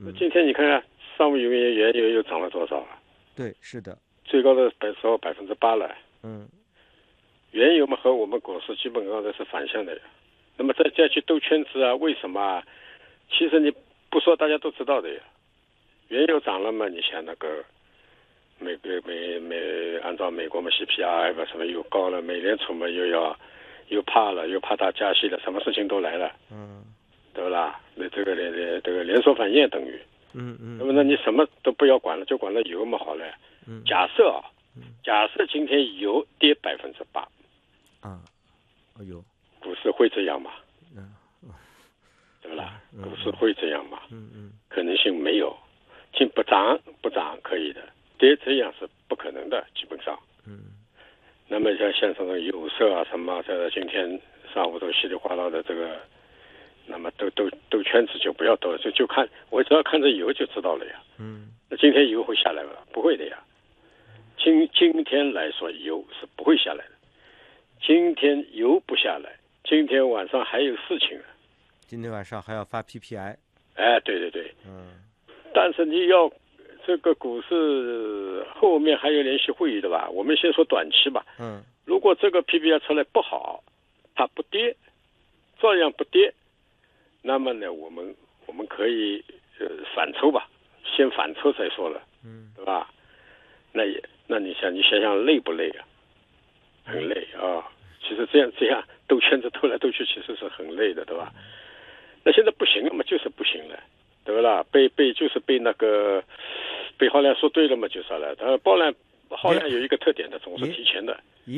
今天你看看，上午原油又涨了多少啊？ 对，是的， 最高的时候8%了。 嗯， 原油嘛和我们股市基本上都是反向的呀。那么再去兜圈子啊？为什么啊？其实你不说大家都知道的呀。原油涨了嘛，你像那个按照美国嘛 CPI 吧什么又高了，美联储嘛又怕它加息了，什么事情都来了，对不啦？那这个连锁反应等于，那么你什么都不要管了，就管了油嘛好了。假设今天油跌8%， 哎呦， 股市会这样吗？对不啦？股市会这样吗？可能性没有，不涨可以的，跌这样是不可能的，基本上。那么像这种有色啊什么，这今天上午都稀里哗啦的这个，那么兜圈子就不要兜了，就看我只要看着油就知道了呀。那今天油会下来吗？不会的呀。今天来说，油是不会下来的。今天油不下来，今天晚上还有事情呢。 今天晚上还要发 PPI。 哎，对对对。但是你要这个股市后面还有联席会议的吧？我们先说短期吧。如果这个 PPI 出来不好，它不跌，照样不跌，那么呢，我们可以反抽吧，先反抽再说了，对吧？那你想想累不累啊？很累啊。其实这样兜圈子兜来兜去，其实是很累的，对吧？那现在不行了嘛，就是不行了，对不啦？被那个被浩亮说对了嘛，就是了。他浩亮有一个特点的，总是提前的。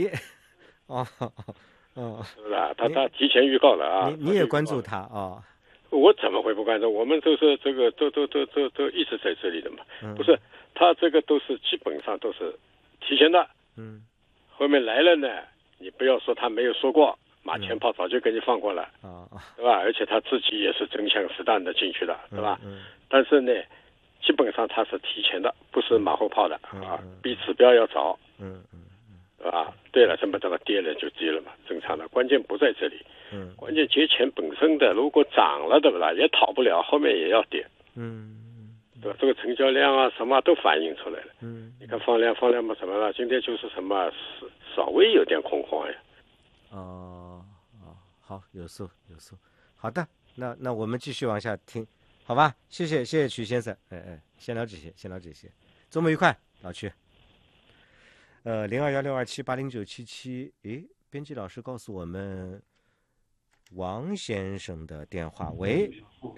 是不是？他提前预告了啊。 你也关注他啊？ 我怎么会不关注？我们都是这个都一直在这里的嘛。不是，他这个都是基本上都是提前的。后面来了呢，你不要说他没有说过。马前炮早就给你放过了，对吧？而且他自己也是真枪实弹的进去的，对吧？但是呢，基本上他是提前的，不是马后炮的啊，比指标要早，对吧？对了，这么跌了就跌了嘛，正常的。关键不在这里，关键节前本身的，如果涨了，对不啦？也逃不了，后面也要跌，对吧？这个成交量啊，什么都反映出来了。你看放量嘛，什么了？今天就是什么，稍微有点恐慌呀。 好，有数。好的，那我们继续往下听，好吧？谢谢曲先生，先聊这些，周末愉快，老曲。021627809777，编辑老师告诉我们王先生的电话，喂，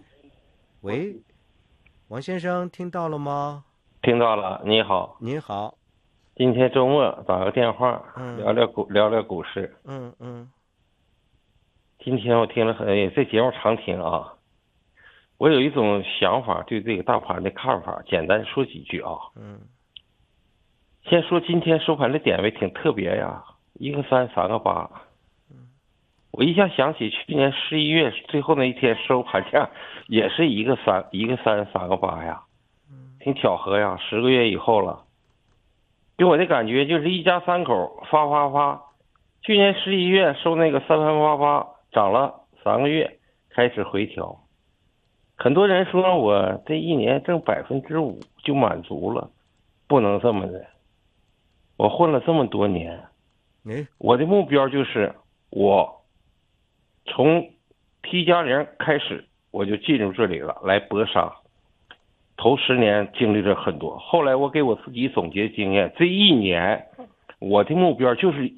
王先生听到了吗？ 听到了，你好。 您好。 今天周末打个电话，聊聊股市。今天我听了这节目常听啊。我有一种想法，对这个大盘的看法，简单说几句啊。先说今天收盘的点位挺特别呀，1个3，3个8。我一下想起去年11月最后那一天收盘价也是1个3，1个3，3个8呀，挺巧合呀，10个月以后了。给我的感觉就是一家3口发，去年11月收那个3888，涨了3个月，开始回调。很多人说我这一年挣5%就满足了，不能这么的。我混了这么多年，我的目标就是我从 T+0开始我就进入这里了，来搏杀。头10年经历了很多，后来我给我自己总结经验，这一年我的目标就是